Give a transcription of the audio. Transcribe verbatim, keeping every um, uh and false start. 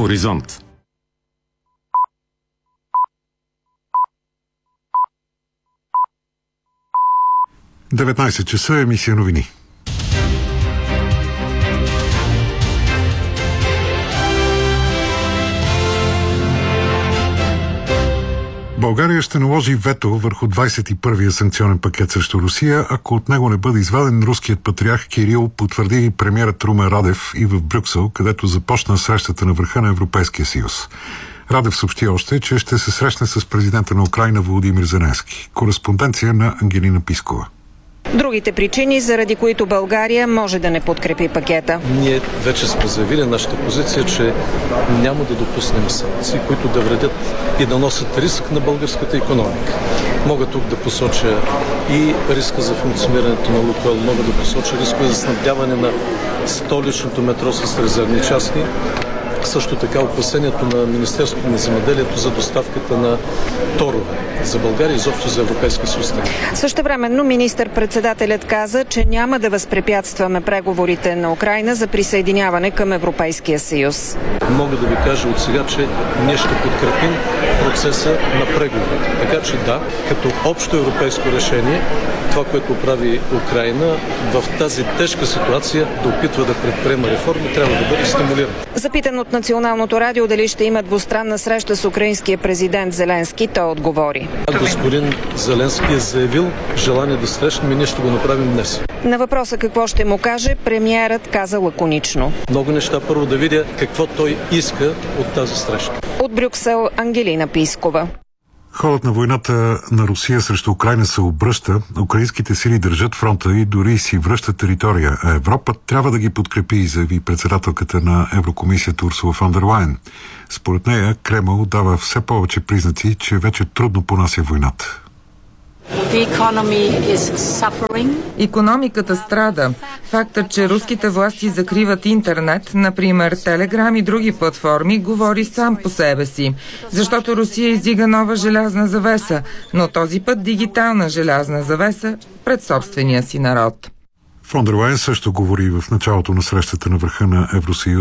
Хоризонт. деветнайсет часа, емисия новини. България ще наложи вето върху двайсет и първия санкционен пакет срещу Русия, ако от него не бъде изваден руският патриарх Кирил, потвърди премиерът Румен Радев и в Брюксел, където започна срещата на върха на Европейския съюз. Радев съобщи още, че ще се срещне с президента на Украйна Володимир Зеленски. Кореспонденция на Ангелина Пискова. Другите причини, заради които България може да не подкрепи пакета. Ние вече сме заявили нашата позиция, че няма да допуснем санкции, които да вредят и да носят риск на българската икономика. Мога тук да посоча и риска за функционирането на Лукойл, мога да посоча риска за снабдяване на столичното метро с резервни части. Също така опасението на Министерството на земеделието за доставката на торове за България и изобщо за Европейския съюз. Същевременно министър-председателят каза, че няма да възпрепятстваме преговорите на Украйна за присъединяване към Европейския съюз. Мога да ви кажа от сега, че ние ще подкрепим процеса на преговорите. Така че да, като общо европейско решение, това, което прави Украйна в тази тежка ситуация да опитва да предприема реформи, трябва да бъде стимулирано. Запитан от Националното радио дали ще има двустранна среща с украинския президент Зеленски, той отговори. Господин Зеленски е заявил желание да срещнем и ние ще го направим днес. На въпроса какво ще му каже, премиерът каза лаконично. Много неща. Първо да видя какво той иска от тази среща. От Брюксел, Ангелина Пискова. Ходът на войната на Русия срещу Украйна се обръща, украинските сили държат фронта и дори си връщат територия, а Европа трябва да ги подкрепи, заяви председателката на Еврокомисията Урсула фон дер Лайен. Според нея, Кремъл дава все повече признаци, че вече трудно понася войната. Икономиката страда. Фактът, че руските власти закриват интернет, например Телеграм и други платформи, говори сам по себе си. Защото Русия издига нова желязна завеса, но този път дигитална желязна завеса пред собствения си народ. Фон дер Лайен също говори в началото на срещата на върха на Евросъюз